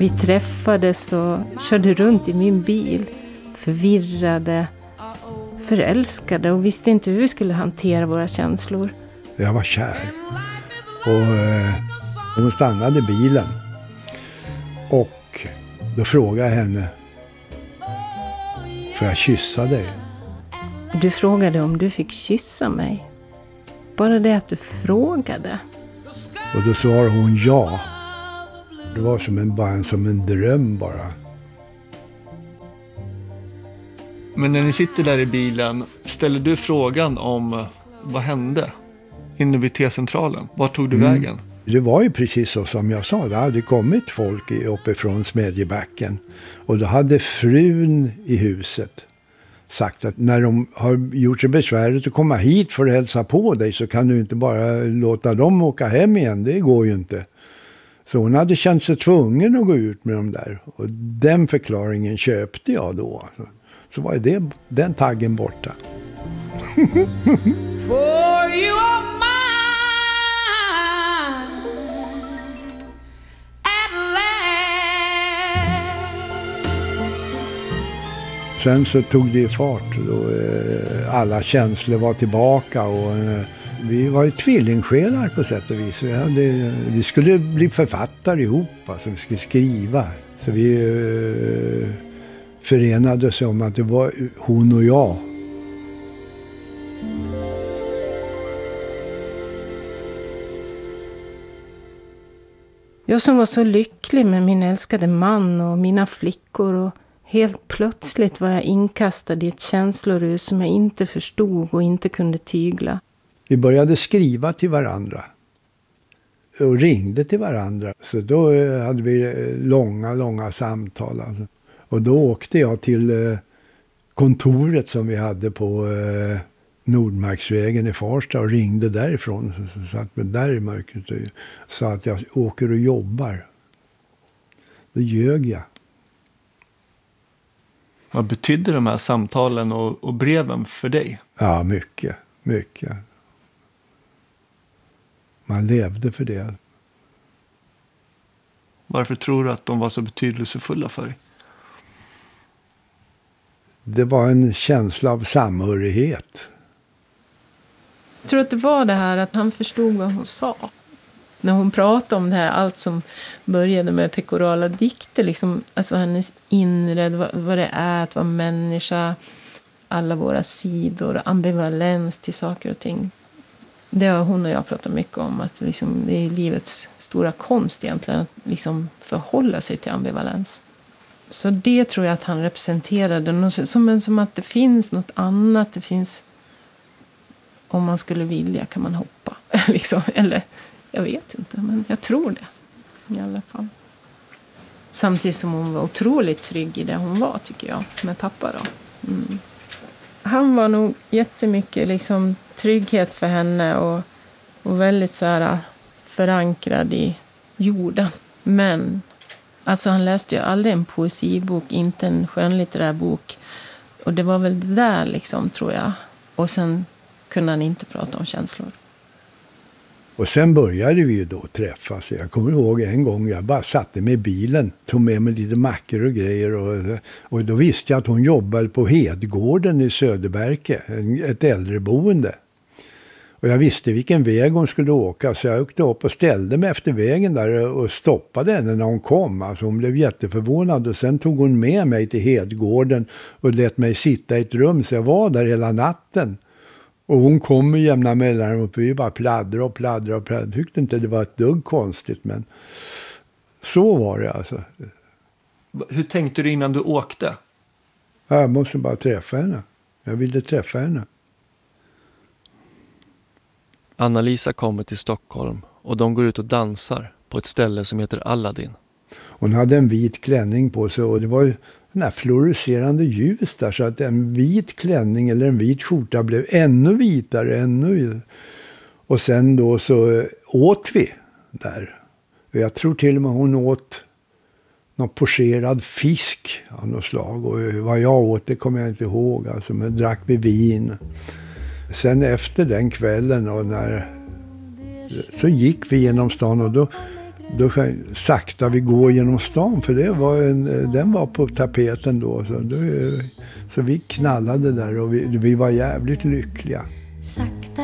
Vi träffades och körde runt i min bil. Förvirrade, förälskade och visste inte hur vi skulle hantera våra känslor. Jag var kär. Och hon stannade bilen. Och då frågade jag henne: får jag kyssa dig? Du frågade om du fick kyssa mig. Bara det att du frågade. Och då svarade hon ja. Det var som en dröm bara. Men när ni sitter där i bilen, ställer du frågan om vad hände inne vid T-centralen? Vart tog du vägen? Det var ju precis så som jag sa. Det hade kommit folk uppifrån Smedjebacken. Och då hade frun i huset sagt att när de har gjort sig besväret att komma hit för att hälsa på dig, så kan du inte bara låta dem åka hem igen. Det går ju inte. Så hon hade känt sig tvungen att gå ut med dem där. Och den förklaringen köpte jag då. Så var det den taggen borta. For you are mine at last. Sen så tog det fart. Då, alla känslor var tillbaka och vi var ju tvillingsjälar på sätt och vis. Vi skulle bli författare ihop, alltså vi skulle skriva. Så vi förenades om att det var hon och jag. Jag som var så lycklig med min älskade man och mina flickor, och helt plötsligt var jag inkastad i ett känslorus som jag inte förstod och inte kunde tygla. Vi började skriva till varandra och ringde till varandra. Så då hade vi långa samtal. Alltså. Och då åkte jag till kontoret som vi hade på Nordmarksvägen i Farsta och ringde därifrån. Så satt vi där i mörkret och sa att jag åker och jobbar. Då ljög jag. Vad betydde de här samtalen och breven för dig? Ja, mycket. Man levde för det. Varför tror du att de var så betydelsefulla för dig? Det var en känsla av samhörighet. Jag tror att det var det här att han förstod vad hon sa. När hon pratade om det här, allt som började med pekorala dikter, liksom, alltså hennes inre, vad det är att vara människa, alla våra sidor, ambivalens till saker och ting. Det har hon och jag pratat mycket om, att liksom, det är livets stora konst egentligen, att liksom förhålla sig till ambivalens. Så det tror jag att han representerade, som att det finns något annat, det finns, om man skulle vilja kan man hoppa, liksom, eller jag vet inte, men jag tror det i alla fall. Samtidigt som hon var otroligt trygg i det hon var, tycker jag, med pappa då. Mm. Han var nog jättemycket liksom trygghet för henne och väldigt så här förankrad i jorden. Men alltså han läste ju aldrig en poesibok, inte en skönlitterär bok. Och det var väl det där liksom, tror jag. Och sen kunde han inte prata om känslor. Och sen började vi ju då träffas. Jag kommer ihåg en gång jag bara satte mig i bilen, tog med mig lite mackor och grejer. Och då visste jag att hon jobbade på Hedgården i Söderberke, ett äldreboende. Och jag visste vilken väg hon skulle åka, så jag åkte upp och ställde mig efter vägen där och stoppade henne när hon kom. Alltså hon blev jätteförvånad och sen tog hon med mig till Hedgården och lät mig sitta i ett rum, så jag var där hela natten. Och hon kom med jämna mellanrum och vi bara pladdrade. Jag tyckte inte det var ett dugg konstigt, men så var det alltså. Hur tänkte du innan du åkte? Jag måste bara träffa henne. Jag ville träffa henne. Anna-Lisa kommer till Stockholm och de går ut och dansar på ett ställe som heter Aladdin. Hon hade en vit klänning på sig och det var ju den här fluorescerande ljus där, så att en vit klänning eller en vit skjorta blev ännu vitare. Och sen då så åt vi där. Och jag tror till och med hon åt någon pocherad fisk av något slag. Och vad jag åt det kommer jag inte ihåg. Alltså, men drack vi vin. Sen efter den kvällen och så gick vi genom stan och Då sakta vi går genom stan, för den var på tapeten då. Så vi knallade där och vi var jävligt lyckliga. Sakta